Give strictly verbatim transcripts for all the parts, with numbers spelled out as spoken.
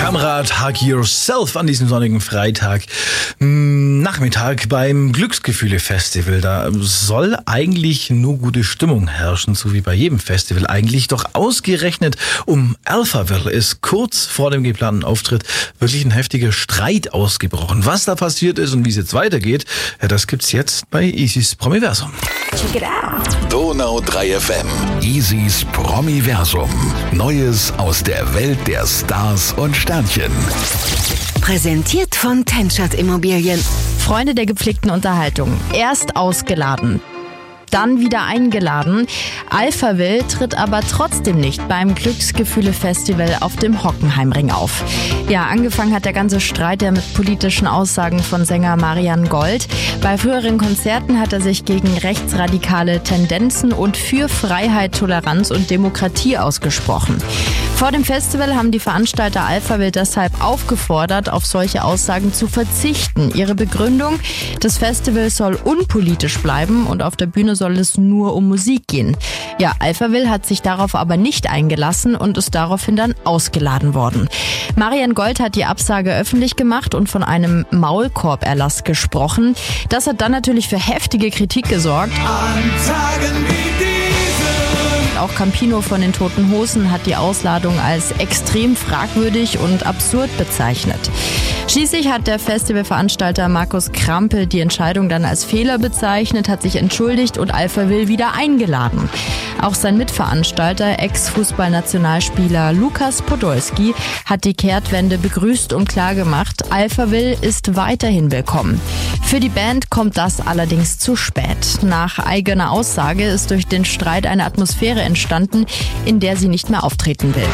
Kamerad, Hug Yourself an diesem sonnigen Freitag Nachmittag beim Glücksgefühle-Festival. Da soll eigentlich nur gute Stimmung herrschen, so wie bei jedem Festival eigentlich. Doch ausgerechnet um Alphaville ist kurz vor dem geplanten Auftritt wirklich ein heftiger Streit ausgebrochen. Was da passiert ist und wie es jetzt weitergeht, ja, das gibt's jetzt bei Easys Promiversum. Check it out. Donau drei F M. Easys Promiversum. Neues aus der Welt der Stars und Sternchen. Präsentiert von Tenschert Immobilien. Freunde der gepflegten Unterhaltung. Erst ausgeladen, dann wieder eingeladen. Alphaville tritt aber trotzdem nicht beim Glücksgefühle-Festival auf dem Hockenheimring auf. Ja, angefangen hat der ganze Streit ja mit politischen Aussagen von Sänger Marian Gold. Bei früheren Konzerten hat er sich gegen rechtsradikale Tendenzen und für Freiheit, Toleranz und Demokratie ausgesprochen. Vor dem Festival haben die Veranstalter Alphaville deshalb aufgefordert, auf solche Aussagen zu verzichten. Ihre Begründung: Das Festival soll unpolitisch bleiben und auf der Bühne soll es nur um Musik gehen. Ja, Alphaville hat sich darauf aber nicht eingelassen und ist daraufhin dann ausgeladen worden. Marian Gold hat die Absage öffentlich gemacht und von einem Maulkorberlass gesprochen. Das hat dann natürlich für heftige Kritik gesorgt. An Tagen wie diesen. Auch Campino von den Toten Hosen hat die Ausladung als extrem fragwürdig und absurd bezeichnet. Schließlich hat der Festivalveranstalter Markus Krampel die Entscheidung dann als Fehler bezeichnet, hat sich entschuldigt und Alphaville wieder eingeladen. Auch sein Mitveranstalter, Ex-Fußballnationalspieler Lukas Podolski, hat die Kehrtwende begrüßt und klargemacht, Alphaville ist weiterhin willkommen. Für die Band kommt das allerdings zu spät. Nach eigener Aussage ist durch den Streit eine Atmosphäre entstanden, in der sie nicht mehr auftreten will.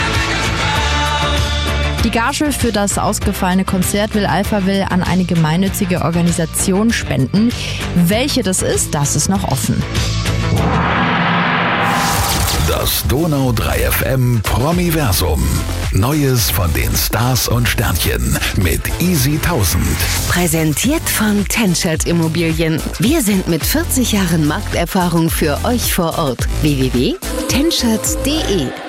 Die Gage für das ausgefallene Konzert will Alphaville an eine gemeinnützige Organisation spenden. Welche das ist, das ist noch offen. Das Donau drei F M Promiversum. Neues von den Stars und Sternchen mit Easy tausend. Präsentiert von Tenschert Immobilien. Wir sind mit vierzig Jahren Markterfahrung für euch vor Ort. w w w punkt tenschert punkt d e